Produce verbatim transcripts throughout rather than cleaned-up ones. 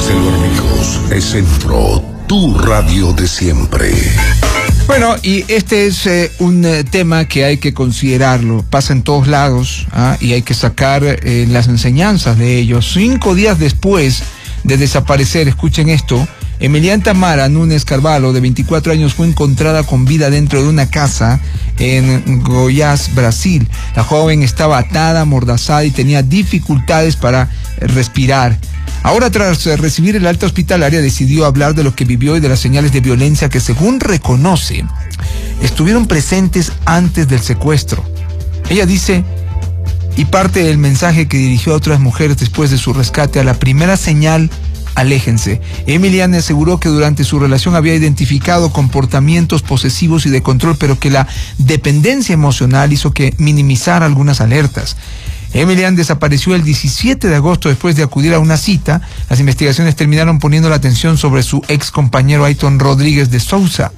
Marcelo Armijos es Centro, tu radio de siempre. Bueno, y este es eh, un eh, tema que hay que considerarlo. Pasa en todos lados, ¿ah? Y hay que sacar eh, las enseñanzas de ellos. Cinco días después de desaparecer, escuchen esto, Emilian Tamara Núñez Carvalho, de veinticuatro años, fue encontrada con vida dentro de una casa en Goiás, Brasil. La joven estaba atada, amordazada y tenía dificultades para eh, respirar. Ahora, tras recibir el alta hospitalaria, decidió hablar de lo que vivió y de las señales de violencia que, según reconoce, estuvieron presentes antes del secuestro. Ella dice, y parte del mensaje que dirigió a otras mujeres después de su rescate: a la primera señal, aléjense. Emilian aseguró que durante su relación había identificado comportamientos posesivos y de control, pero que la dependencia emocional hizo que minimizara algunas alertas. Emilian desapareció el diecisiete de agosto después de acudir a una cita. Las investigaciones terminaron poniendo la atención sobre su ex compañero Ayton Rodríguez de Sousa.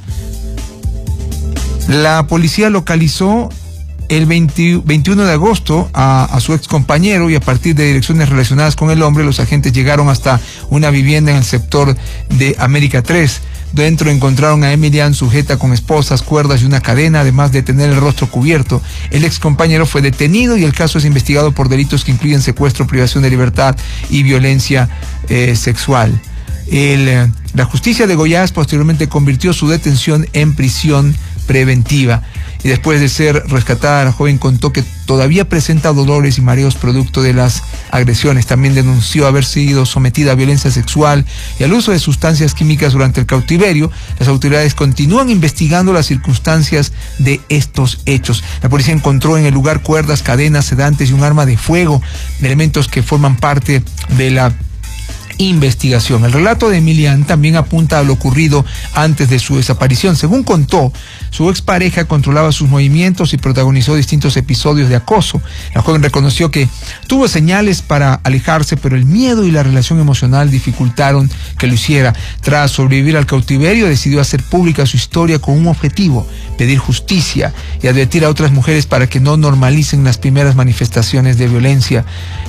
La policía localizó el veinte, veintiuno de agosto a, a su ex compañero, y a partir de direcciones relacionadas con el hombre, los agentes llegaron hasta una vivienda en el sector de América tres. Dentro encontraron a Emilian sujeta con esposas, cuerdas y una cadena, además de tener el rostro cubierto. El ex compañero fue detenido y el caso es investigado por delitos que incluyen secuestro, privación de libertad y violencia eh, sexual. El, eh, la justicia de Goiás posteriormente convirtió su detención en prisión preventiva. Y después de ser rescatada, la joven contó que todavía presenta dolores y mareos producto de las agresiones. También denunció haber sido sometida a violencia sexual y al uso de sustancias químicas durante el cautiverio. Las autoridades continúan investigando las circunstancias de estos hechos. La policía encontró en el lugar cuerdas, cadenas, sedantes y un arma de fuego, elementos que forman parte de la investigación. El relato de Emilian también apunta a lo ocurrido antes de su desaparición. Según contó, su expareja controlaba sus movimientos y protagonizó distintos episodios de acoso. La joven reconoció que tuvo señales para alejarse, pero el miedo y la relación emocional dificultaron que lo hiciera. Tras sobrevivir al cautiverio, decidió hacer pública su historia con un objetivo: pedir justicia y advertir a otras mujeres para que no normalicen las primeras manifestaciones de violencia.